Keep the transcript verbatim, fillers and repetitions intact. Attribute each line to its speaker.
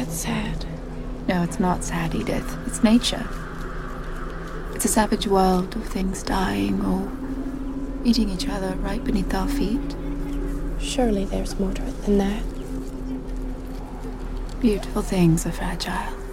Speaker 1: That's sad.
Speaker 2: No, it's not sad, Edith. It's nature. It's a savage world of things dying or eating each other right beneath our feet.
Speaker 1: Surely there's more to it than that.
Speaker 2: Beautiful things are fragile.